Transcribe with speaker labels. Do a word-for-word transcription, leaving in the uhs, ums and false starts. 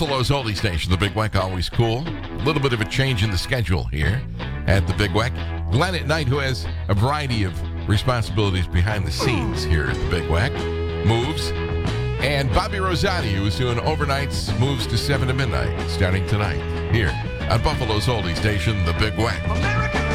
Speaker 1: Buffalo's oldie station, the Big Weck, always cool. A little bit of a change in the schedule here at the Big Weck. Glenn at night, who has a variety of responsibilities behind the scenes here at the Big Weck, moves. And Bobby Rosati, who is doing overnights, moves to seven to midnight, starting tonight here on Buffalo's oldie station, the Big Weck.
Speaker 2: American